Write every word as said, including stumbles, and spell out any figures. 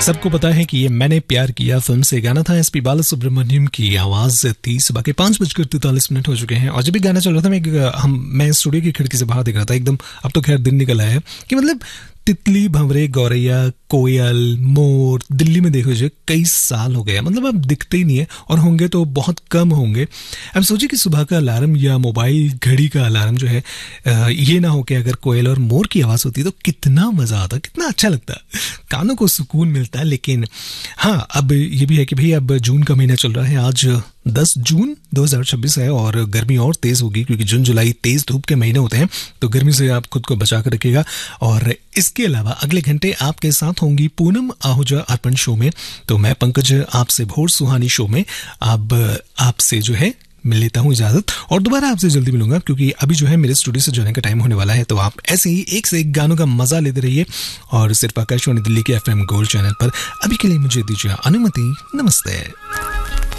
सबको पता है कि ये मैंने प्यार किया फिल्म से गाना था। एसपी बालासुब्रमण्यम की आवाज थी। सुबह के पांच बजकर तैतालीस मिनट हो चुके हैं और जब भी गाना चल रहा था मैं हम मैं स्टूडियो की खिड़की से बाहर देख रहा था एकदम। अब तो खैर दिन निकल आया है कि मतलब तितली, भंवरे, गौरैया, कोयल, मोर दिल्ली में देखो जो कई साल हो गए, मतलब अब दिखते ही नहीं है और होंगे तो बहुत कम होंगे। अब सोचिए कि सुबह का अलार्म या मोबाइल घड़ी का अलार्म जो है ये ना हो कि अगर कोयल और मोर की आवाज़ होती तो कितना मज़ा आता, कितना अच्छा लगता, कानों को सुकून मिलता है। लेकिन हाँ, अब ये भी है कि भाई अब जून का महीना चल रहा है, आज दस जून दो हज़ार छब्बीस है और गर्मी और तेज़ होगी क्योंकि जून जुलाई तेज़ धूप के महीने होते हैं। तो गर्मी से आप खुद को बचा कर रखिएगा। और इसके अलावा अगले घंटे आपके साथ होंगी पूनम आहूजा अर्पण शो में। तो मैं पंकज आपसे भोर सुहानी शो में अब आपसे जो है मिल लेता हूँ इजाजत और दोबारा आपसे जल्दी मिलूंगा क्योंकि अभी जो है मेरे स्टूडियो से जाने का टाइम होने वाला है। तो आप ऐसे ही एक से एक गानों का मजा लेते रहिए और सिर्फ आकाशवाणी दिल्ली के एफएम गोल्ड चैनल पर। अभी के लिए मुझे दीजिए अनुमति। नमस्ते।